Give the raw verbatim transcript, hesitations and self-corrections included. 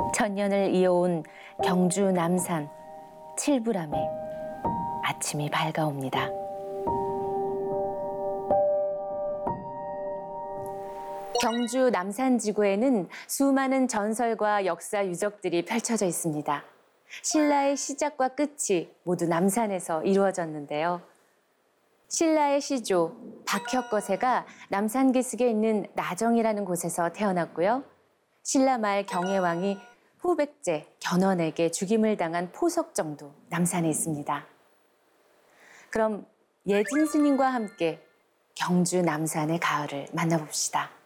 천년을 이어온 경주 남산 칠불암에 아침이 밝아옵니다. 경주 남산지구에는 수많은 전설과 역사 유적들이 펼쳐져 있습니다. 신라의 시작과 끝이 모두 남산에서 이루어졌는데요. 신라의 시조 박혁거세가 남산기슭에 있는 나정이라는 곳에서 태어났고요. 신라 말 경혜왕이 후백제 견훤에게 죽임을 당한 포석정도 남산에 있습니다. 그럼 예진 스님과 함께 경주 남산의 가을을 만나봅시다.